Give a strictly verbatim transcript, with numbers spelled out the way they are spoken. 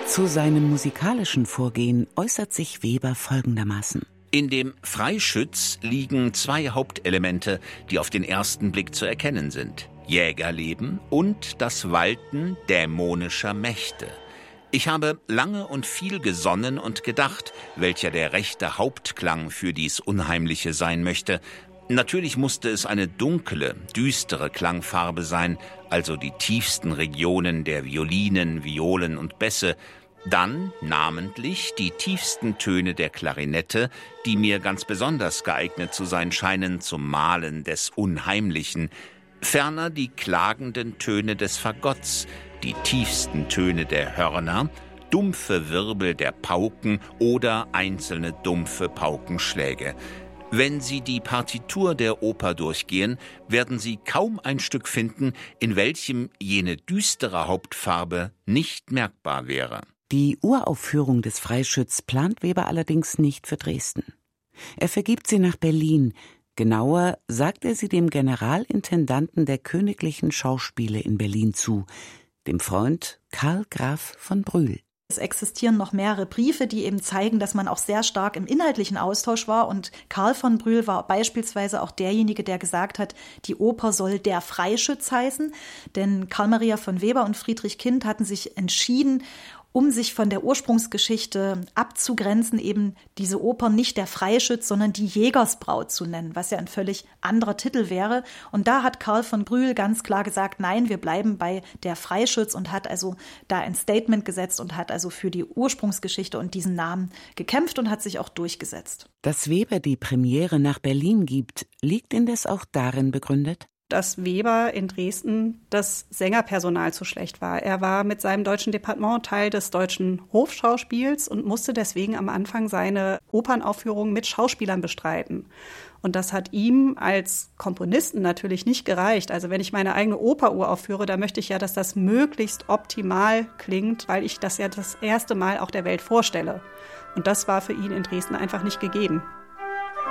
Zu seinem musikalischen Vorgehen äußert sich Weber folgendermaßen: In dem Freischütz liegen zwei Hauptelemente, die auf den ersten Blick zu erkennen sind: Jägerleben und das Walten dämonischer Mächte. Ich habe lange und viel gesonnen und gedacht, welcher der rechte Hauptklang für dies Unheimliche sein möchte. Natürlich musste es eine dunkle, düstere Klangfarbe sein, also die tiefsten Regionen der Violinen, Violen und Bässe. Dann namentlich die tiefsten Töne der Klarinette, die mir ganz besonders geeignet zu sein scheinen zum Malen des Unheimlichen. Ferner die klagenden Töne des Fagotts, die tiefsten Töne der Hörner, dumpfe Wirbel der Pauken oder einzelne dumpfe Paukenschläge. Wenn Sie die Partitur der Oper durchgehen, werden Sie kaum ein Stück finden, in welchem jene düstere Hauptfarbe nicht merkbar wäre. Die Uraufführung des Freischütz plant Weber allerdings nicht für Dresden. Er vergibt sie nach Berlin. Genauer sagt er sie dem Generalintendanten der Königlichen Schauspiele in Berlin zu, dem Freund Karl Graf von Brühl. Es existieren noch mehrere Briefe, die eben zeigen, dass man auch sehr stark im inhaltlichen Austausch war. Und Karl von Brühl war beispielsweise auch derjenige, der gesagt hat, die Oper soll der Freischütz heißen. Denn Karl Maria von Weber und Friedrich Kind hatten sich entschieden, um sich von der Ursprungsgeschichte abzugrenzen, eben diese Oper nicht der Freischütz, sondern die Jägersbraut zu nennen, was ja ein völlig anderer Titel wäre. Und da hat Karl von Brühl ganz klar gesagt, nein, wir bleiben bei der Freischütz, und hat also da ein Statement gesetzt und hat also für die Ursprungsgeschichte und diesen Namen gekämpft und hat sich auch durchgesetzt. Dass Weber die Premiere nach Berlin gibt, liegt indes auch darin begründet, dass Weber in Dresden das Sängerpersonal zu schlecht war. Er war mit seinem deutschen Departement Teil des deutschen Hofschauspiels und musste deswegen am Anfang seine Opernaufführungen mit Schauspielern bestreiten. Und das hat ihm als Komponisten natürlich nicht gereicht. Also wenn ich meine eigene Oper uraufführe, da möchte ich ja, dass das möglichst optimal klingt, weil ich das ja das erste Mal auch der Welt vorstelle. Und das war für ihn in Dresden einfach nicht gegeben.